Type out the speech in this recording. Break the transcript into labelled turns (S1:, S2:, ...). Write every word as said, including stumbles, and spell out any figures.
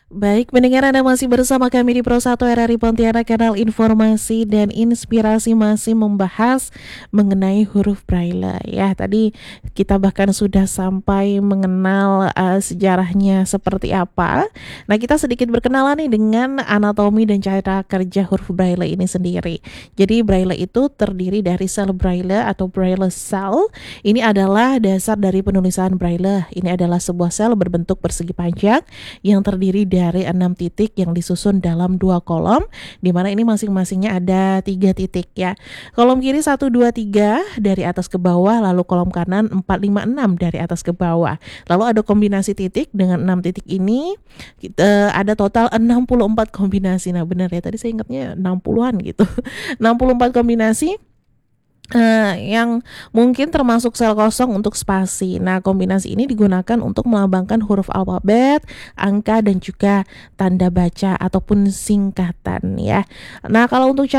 S1: Baik, pendengar Anda masih bersama kami di Pro satu R R I Pontianak, kanal informasi dan inspirasi masih membahas mengenai huruf Braille ya. Tadi kita bahkan sudah sampai mengenal uh, sejarahnya seperti apa. Nah, kita sedikit berkenalan nih dengan anatomi dan cara kerja huruf Braille ini sendiri. Jadi Braille itu terdiri dari sel Braille atau Braille cell. Ini adalah dasar dari penulisan Braille. Ini adalah sebuah sel berbentuk persegi panjang yang terdiri dari enam titik yang disusun dalam dua kolom, di mana ini masing-masingnya ada tiga titik ya. Kolom kiri satu, dua, tiga dari atas ke bawah, lalu kolom kanan empat, lima, enam dari atas ke bawah. Lalu ada kombinasi titik dengan enam titik ini, kita, ada total enam puluh empat kombinasi. Nah benar ya, tadi saya ingatnya enam puluhan gitu. enam puluh empat kombinasi Uh, yang mungkin termasuk sel kosong untuk spasi. Nah, kombinasi ini digunakan untuk melambangkan huruf alfabet, angka, dan juga tanda baca ataupun singkatan ya. Nah, kalau untuk